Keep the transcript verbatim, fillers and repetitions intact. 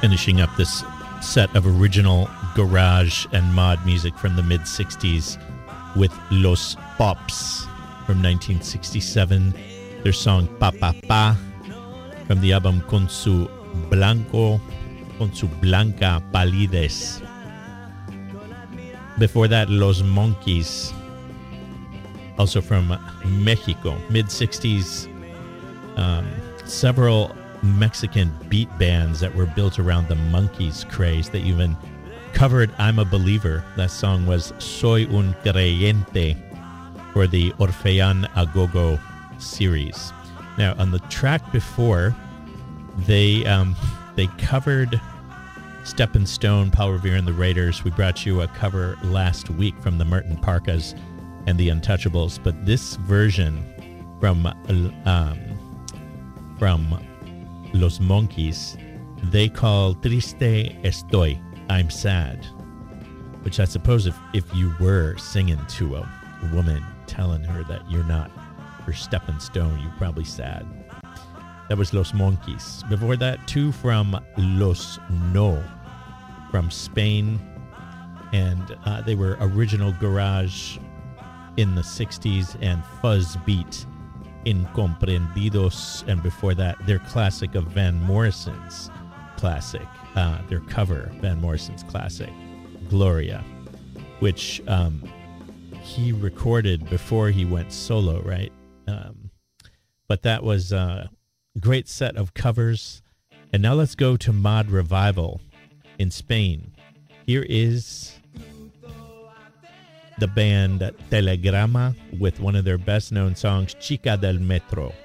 Finishing up this set of original garage and mod music from the mid-sixties with Los Pops from nineteen sixty-seven. Their song Pa Pa Pa from the album Con Su Blanco, Con Su Blanca Palidez. Before that, Los Monkeys, also from Mexico, mid-sixties. Um, several Mexican beat bands that were built around the Monkeys craze. They even covered I'm a Believer. That song was Soy un Creyente for the Orfeon Agogo series. Now, on the track before, they um, they covered Step & Stone, Paul Revere and the Raiders. We brought you a cover last week from the Merton Parkas and the Untouchables, but this version from um, from Los Monkeys, they call Triste Estoy, I'm sad, which I suppose if, if you were singing to a woman telling her that you're not her stepping stone, you're probably sad. That was Los Monkeys. Before that, two from Los No from Spain, and uh, they were original garage in the sixties and fuzz beat Incomprendidos, and before that, their classic of Van Morrison's classic, uh, their cover, Van Morrison's classic, Gloria, which um, he recorded before he went solo, right? Um, but that was a great set of covers. And now let's go to Mod Revival in Spain. Here is the band Telegrama with one of their best-known songs, Chica del Metro.